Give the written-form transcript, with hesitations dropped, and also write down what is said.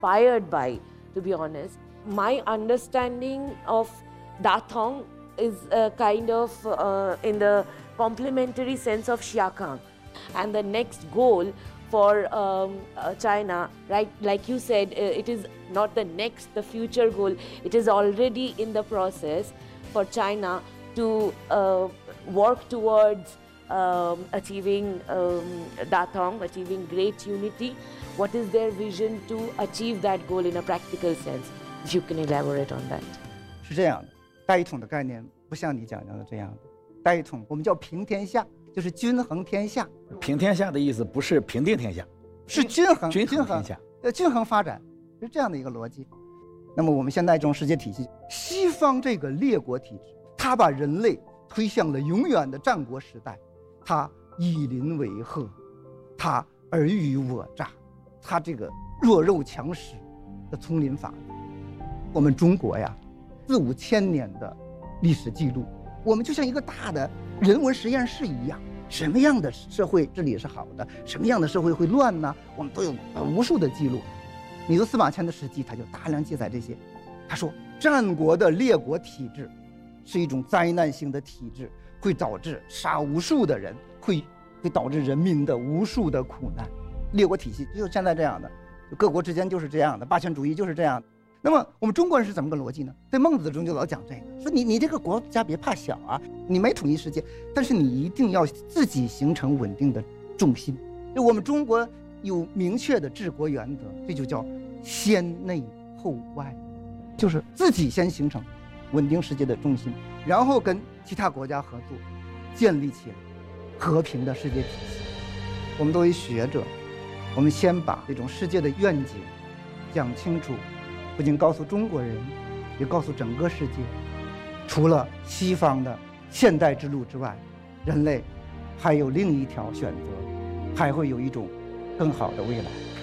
inspired by, to be honest. My understanding of Dathong is kind of in the complementary sense of Xiakang. And the next goal for China, right, like you said, it is not the next, the future goal. It is already in the process for China to work towards achieving Dathong, achieving great unity. What is their vision to achieve that goal in a practical sense? If you can elaborate on that. 是这样的，大一统的概念不像你讲的这样的。大一统我们叫平天下，就是均衡天下。 平天下的意思不是平定天下， 是均衡天下， 均衡发展，是这样的一个逻辑。那么我们现在这种世界体系，西方这个列国体制，它把人类推向了永远的战国时代，它以邻为壑，它尔虞我诈，它这个弱肉强食的丛林法。我们中国呀，4、5千年的历史记录，我们就像一个大的人文实验室一样，什么样的社会治理是好的，什么样的社会会乱呢？我们都有无数的记录。你说司马迁的史记，他就大量记载这些。他说，战国的列国体制是一种灾难性的体制，会导致杀无数的人，会导致人民的无数的苦难。列国体系就是现在这样的，各国之间就是这样的，霸权主义就是这样的。那么我们中国人是怎么个逻辑呢？在孟子中就老讲这个，说你这个国家别怕小啊，你没统一世界，但是你一定要自己形成稳定的重心。就我们中国有明确的治国原则，这就叫先内后外，就是自己先形成稳定世界的重心，然后跟其他国家合作，建立起来和平的世界体系。我们作为学者，我们先把这种世界的愿景讲清楚，不仅告诉中国人，也告诉整个世界，除了西方的现代之路之外，人类还有另一条选择，还会有一种更好的未来。